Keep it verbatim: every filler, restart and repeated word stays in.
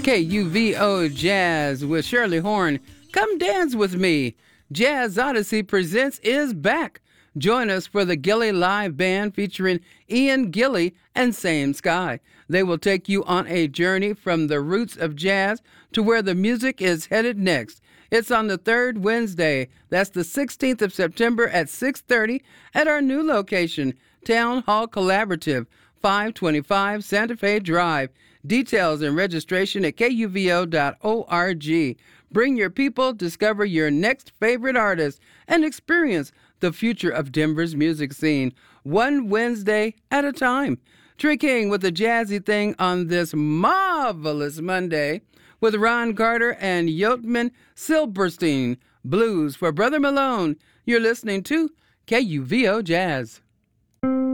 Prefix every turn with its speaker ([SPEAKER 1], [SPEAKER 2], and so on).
[SPEAKER 1] K U V O Jazz with Shirley Horn. Come dance with me. Jazz Odyssey Presents is back. Join us for the Gilly Live Band featuring Ian Gilly and Same Sky. They will take you on a journey from the roots of jazz to where the music is headed next. It's on the third Wednesday. That's the sixteenth of September at six thirty at our new location, Town Hall Collaborative, five twenty-five Santa Fe Drive. Details and registration at K U V O dot org. Bring your people, discover your next favorite artist, and experience the future of Denver's music scene, one Wednesday at a time. Trey King with a jazzy thing on this marvelous Monday with Ron Carter and Yotman Silberstein. Blues for Brother Malone. You're listening to K U V O Jazz.